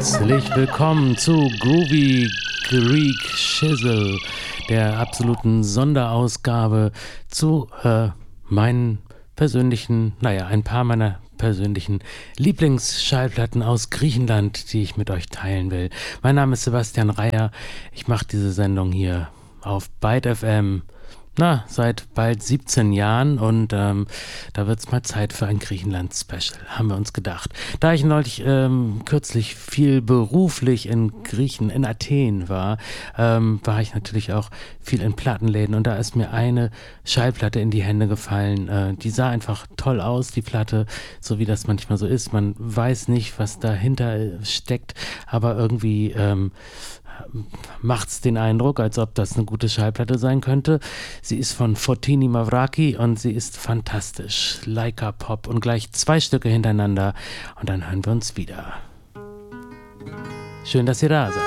Herzlich willkommen zu Groovy Greek Shizzle, der absoluten Sonderausgabe zu meinen persönlichen, ein paar meiner persönlichen Lieblingsschallplatten aus Griechenland, die ich mit euch teilen will. Mein Name ist Sebastian Reyer. Ich mache diese Sendung hier auf Byte FM. Seit bald 17 Jahren und da wird es mal Zeit für ein Griechenland-Special, haben wir uns gedacht. Da ich neulich kürzlich viel beruflich in Athen war, war ich natürlich auch viel in Plattenläden und da ist mir eine Schallplatte in die Hände gefallen. Die sah einfach toll aus, die Platte, so wie das manchmal so ist. Man weiß nicht, was dahinter steckt, aber irgendwie macht es den Eindruck, als ob das eine gute Schallplatte sein könnte. Sie ist von Fotini Mavraki und sie ist fantastisch. Laika Pop und gleich 2 Stücke hintereinander und dann hören wir uns wieder. Schön, dass ihr da seid.